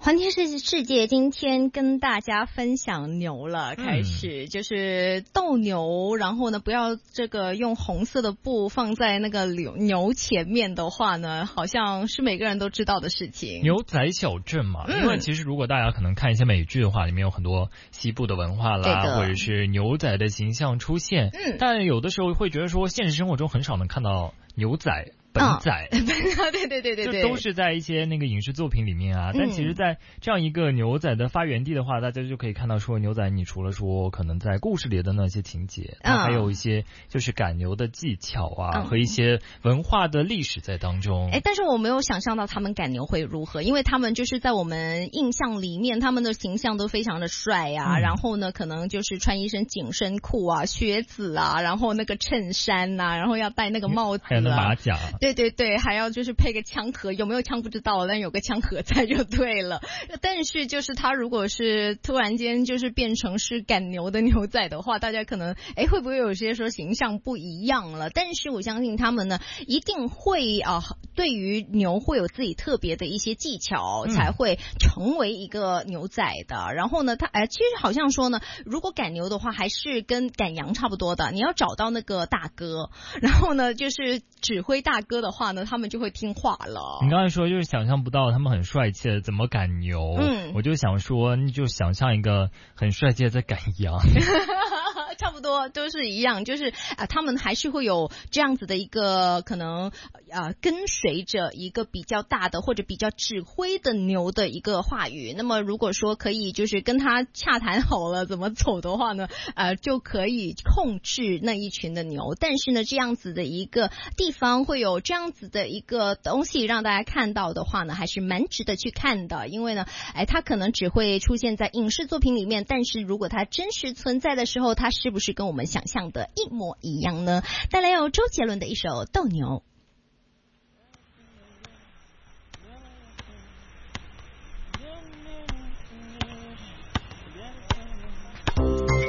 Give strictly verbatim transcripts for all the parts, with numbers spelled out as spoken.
环天世世界今天跟大家分享牛了，开始、嗯、就是斗牛，然后呢不要这个用红色的布放在那个牛牛前面的话呢，好像是每个人都知道的事情。 牛仔小镇嘛、嗯、因为其实如果大家可能看一些美剧的话，里面有很多西部的文化啦，或者是牛仔的形象出现、嗯、但有的时候会觉得说现实生活中很少能看到牛仔本仔、 嗯、对对对对对， 就都是在一些那个影视作品里面啊、嗯、但其实在这样一个牛仔的发源地的话，大家就可以看到说牛仔你除了说可能在故事里的那些情节、嗯、它还有一些就是赶牛的技巧啊、嗯、和一些文化的历史在当中。 哎，但是我没有想象到他们赶牛会如何，因为他们就是在我们印象里面他们的形象都非常的帅啊、嗯、然后呢可能就是穿一身紧身裤啊、靴子啊，然后那个衬衫啊，然后要戴那个帽子啊， 还有那马甲， 对对对，还要就是配个枪盒，有没有枪不知道，但有个枪盒在就对了。但是就是他如果是突然间就是变成是赶牛的牛仔的话，大家可能哎会不会有些说形象不一样了？但是我相信他们呢一定会啊、呃，对于牛会有自己特别的一些技巧，才会成为一个牛仔的。嗯、然后呢，他哎其实好像说呢，如果赶牛的话，还是跟赶羊差不多的，你要找到那个大哥，然后呢就是指挥大哥的话呢，他们就会听话了。 你刚才说就是想象不到他们很帅气的怎么赶牛，嗯，我就想说你就想象一个很帅气的在赶羊。 差不多都是一样，就是啊、呃，他们还是会有这样子的一个可能呃，跟随着一个比较大的或者比较指挥的牛的一个话语。那么如果说可以就是跟他洽谈好了怎么走的话呢，呃，就可以控制那一群的牛。但是呢，这样子的一个地方会有这样子的一个东西让大家看到的话呢，还是蛮值得去看的。因为呢，哎，它可能只会出现在影视作品里面，但是如果它真实存在的时候，它是不是跟我们想象的一模一样呢？带来有周杰伦的一首《斗牛》。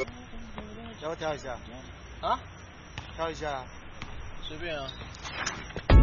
要不跳一下？啊？跳一下？ 随便啊。